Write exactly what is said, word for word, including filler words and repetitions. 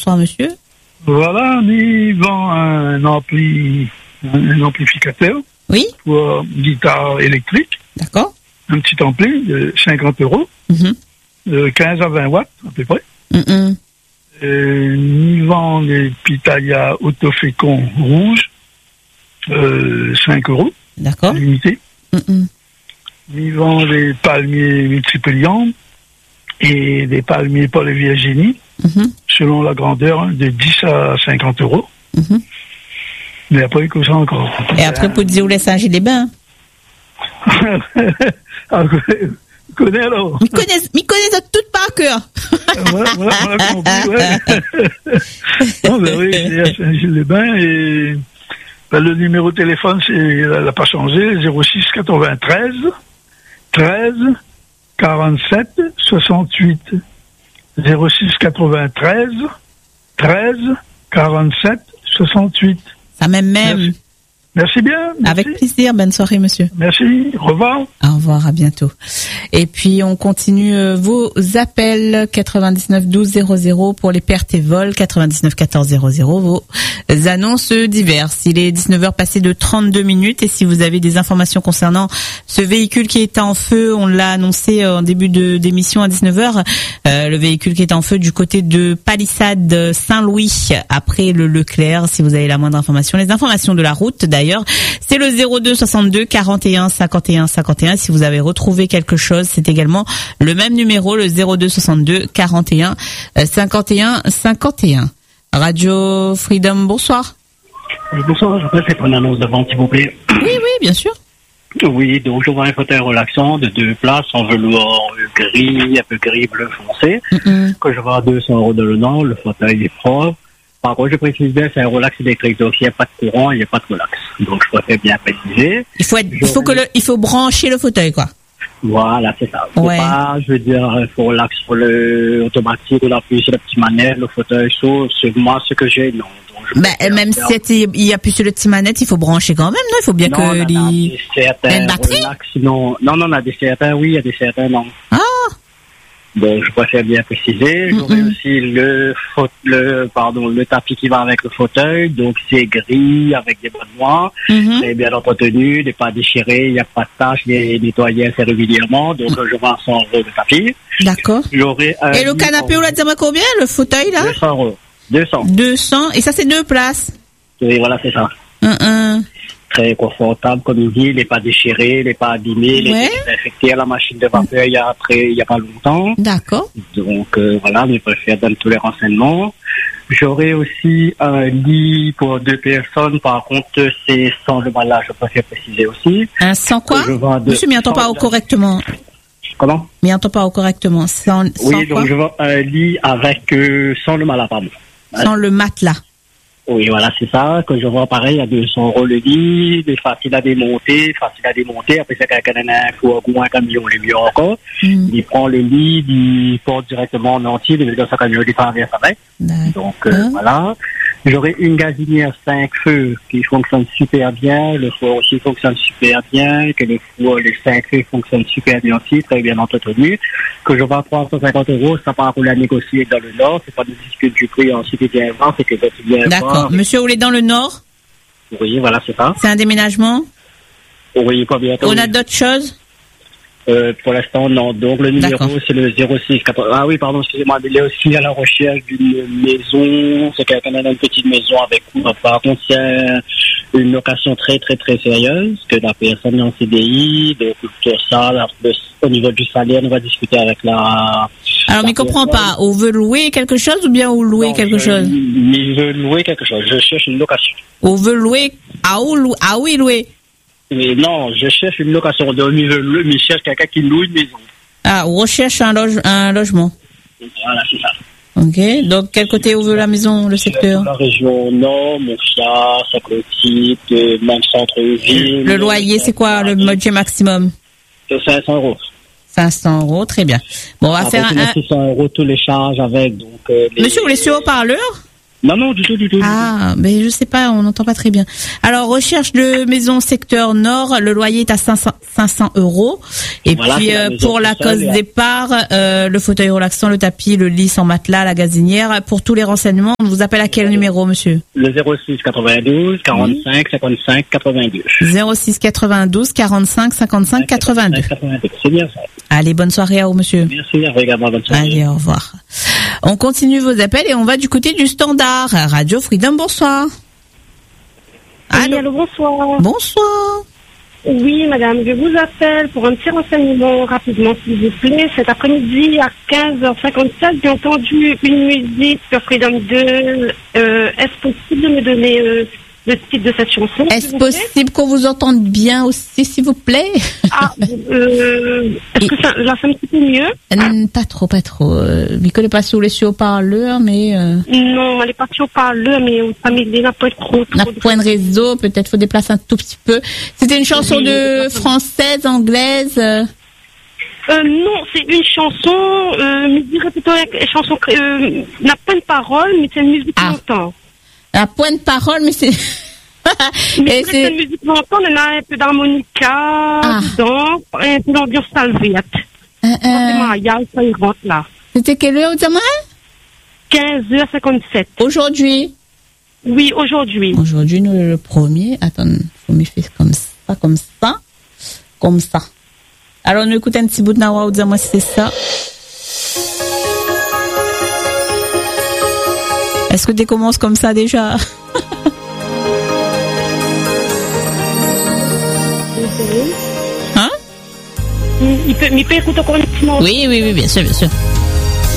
bonsoir monsieur. Voilà, nous vend un ampli, un amplificateur. Oui. Pour guitare électrique. D'accord. Un petit ampli de cinquante euros. Mm-hmm. De quinze à vingt watts, à peu près. Mm-hmm. Euh, nous vend les Pitaya Autofécon rouges. Euh, cinq euros. D'accord. Limité. Mm-hmm. Nous vend les palmiers multipliants et des palmiers Paul et Virginie. Mm-hmm. Selon la grandeur, hein, de dix à cinquante euros. Mm-hmm. Mais après, il ça encore. Et après, pour dire où les Saint-Gilles-les-Bains. Ah, je connais alors. Je connais, je connais tout par cœur. Voilà, voilà, voilà compris, ouais. Non, ben oui, c'est à Saint-Gilles-les-Bains et ben, le numéro de téléphone, c'est, elle n'a pas changé, zéro six quatre-vingt-treize treize quarante-sept soixante-huit. zéro six quatre-vingt-treize treize quarante-sept soixante-huit. Ça même même. Merci. Merci bien. Merci. Avec plaisir. Bonne soirée, monsieur. Merci. Au revoir. Au revoir. À bientôt. Et puis, on continue euh, vos appels quatre-vingt-dix-neuf douze zéro zéro pour les pertes et vols, quatre-vingt-dix-neuf quatorze zéro zéro, vos annonces diverses. Il est dix-neuf heures passées de trente-deux minutes et si vous avez des informations concernant ce véhicule qui est en feu, on l'a annoncé en début de, d'émission à dix-neuf heures, euh, le véhicule qui est en feu du côté de Palissade Saint-Louis après le Leclerc, si vous avez la moindre information. Les informations de la route, d'ailleurs, c'est le zéro deux soixante-deux quarante et un cinquante et un cinquante et un. Si vous avez retrouvé quelque chose, c'est également le même numéro, le zéro deux soixante-deux quarante et un cinquante et un cinquante et un. Radio Freedom, bonsoir. Bonsoir, je peux faire une annonce de vente, s'il vous plaît. Oui, oui, bien sûr. Oui, donc je vois un fauteuil relaxant de deux places en velours gris, un peu gris, bleu foncé, mm-hmm. que je vois à deux cents euros de le nom. Le fauteuil est propre. Par contre, je précise bien, c'est un relax électrique, donc il n'y a pas de courant, il n'y a pas de relax. Donc je préfère bien préciser. Il faut être, il faut que le, il faut brancher le fauteuil, quoi. Voilà, c'est ça. C'est ouais. pas, je veux dire, il faut relax sur le automatique ou l'appuyer sur la petite manette, le fauteuil chaud, c'est moi ce que j'ai, non. Bah, même si il y a plus sur le petit manette, il faut brancher quand même, non? Il faut bien non, que non, les... non, des certains une batterie? Relax, non. non, non, on a des certains, oui, il y a des certains, non. Ah! Donc, je préfère bien préciser. J'aurai mm-hmm. aussi le, faute, le, pardon, le tapis qui va avec le fauteuil. Donc, c'est gris avec des bonnes noirs. Mm-hmm. C'est bien entretenu, n'est pas déchiré, il n'y a pas de taches, il est nettoyé assez régulièrement. Donc, mm-hmm. je vends cent euros le tapis. D'accord. J'aurai un Et le canapé, on l'a dit à combien, le fauteuil, là? deux cents euros. deux cents. deux cents. Et ça, c'est deux places. Oui, voilà, c'est ça. Mm-hmm. Très confortable, comme il dit, il n'est pas déchiré, il n'est pas abîmé, il ouais. est désinfecté à la machine de vapeur il y a après, il y a pas longtemps. D'accord. Donc, euh, voilà, mais je préfère donner tous les renseignements. J'aurai aussi un lit pour deux personnes, par contre, c'est sans le malade, je préfère préciser aussi. Un sans quoi? De, Monsieur, m'y entend pas correctement. Comment? M'y entend pas correctement. Sans, sans oui, quoi? donc je vends un lit avec, euh, sans le malade, pardon. Sans le matelas. Oui, voilà, c'est ça, que je vois pareil à deux cents euros le lit, c'est facile à démonter, facile à démonter, après c'est quelqu'un qui a un four ou un camion, les mieux encore, mm. il prend le lit, il porte directement en entier, il met dans sa camion, il traverse avec. Donc, euh, voilà. J'aurai une gazinière cinq feux qui fonctionne super bien, le four aussi fonctionne super bien, que le four, les cinq feux fonctionnent super bien aussi, très bien entretenu, que je vends trois cent cinquante euros, ça part pour la négocier dans le Nord, c'est pas de discute du prix, ensuite il vient voir, c'est que c'est bien voir. D'accord. Monsieur, vous êtes dans le Nord? Oui, voilà, c'est ça. C'est un déménagement? Oui, pas bientôt. On a d'autres choses? Euh, pour l'instant, non. Donc, le numéro, D'accord. c'est le zéro six quatre. Ah oui, pardon, excusez-moi. Il est aussi à la recherche d'une maison. C'est quelqu'un qui a une petite maison avec nous. Par contre, c'est une location très, très, très sérieuse, que la personne est en C D I. Donc, tout ça, là, au niveau du salaire, on va discuter avec la... Alors, mais je ne comprends pas. On veut louer quelque chose ou bien on louer non, quelque je, chose? Il veut louer quelque chose. Je cherche une location. On veut louer... À où louer? À où il louer? Mais non, je cherche une location. Donc, il veut louer, mais je cherche quelqu'un qui loue une maison. Ah, on recherche un, loge, un logement. Voilà, c'est ça. Ok. Donc, quel côté on veut la maison, le secteur? La région Nord, Mouffia, Saclotite, même centre-ville. Le loyer, c'est quoi le budget maximum? C'est cinq cents euros. cinq cents euros, très bien. Bon, on va Après, faire un... six cents euros tous les charges avec. Donc, euh, les... Monsieur, vous voulez sur haut-parleur? Non, non, du tout, du tout. Ah, mais je sais pas, on n'entend pas très bien. Alors, recherche de maison secteur nord, le loyer est à cinq cents euros. Et Voilà, puis, la euh, maison pour la tout seul, cause et- départ, euh, le fauteuil relaxant, le tapis, le lit sans matelas, la gazinière. Pour tous les renseignements, on vous appelle à quel numéro, monsieur? Le zéro six quatre-vingt-douze quarante-cinq cinquante-cinq quatre-vingt-deux. zéro six quatre-vingt-douze quarante-cinq cinquante-cinq quatre-vingt-deux. quatre-vingt-deux. C'est bien ça. Allez, bonne soirée à vous, monsieur. Merci, également, bonne soirée. Allez, au revoir. On continue vos appels et on va du côté du standard. Radio Freedom, bonsoir. Oui, Allô. allô, bonsoir. Bonsoir. Oui, madame, je vous appelle pour un petit renseignement rapidement, s'il vous plaît. Cet après-midi, à quinze heures cinquante-sept, j'ai entendu une musique sur Freedom deux. Euh, est-ce possible de me donner euh, le titre de cette chanson? s'il Est-ce vous plaît? possible qu'on vous entende bien aussi, s'il vous plaît? Ah, euh, est-ce que ça, là, c'est un petit peu mieux? Euh, Pas trop, pas trop. Euh, je ne connais pas si vous laissez au parleur, mais euh, Non, elle est partie au parleur, mais ça m'aide n'a pas trop. on a trop de- point de réseau, peut-être faut déplacer un tout petit peu. C'était une chanson Oui, de oui. française, anglaise. euh, Euh, non, c'est une chanson, euh, musique plutôt une chanson, euh, n'a pas de parole, mais c'est une musique Ah. longtemps. à point de parole, mais c'est... Mais Et c'est c'est... une musique longtemps, on a un peu d'harmonica, Ah. dedans, et un peu d'ambiance salviette. Euh, C'est euh, mariage, ça y rentre là. C'était quelle heure, dis-moi? quinze heures cinquante-sept. Aujourd'hui. Oui, aujourd'hui. Aujourd'hui, nous, le premier. Attends, faut me faire comme ça, comme ça, comme ça. Alors, on écoute un petit bout de Nawa, ou dis-moi si c'est ça. Est-ce que tu commences comme ça déjà? Hein? Il peut, il peut écouter encore un petit moment. Oui, oui, oui, bien sûr, bien sûr.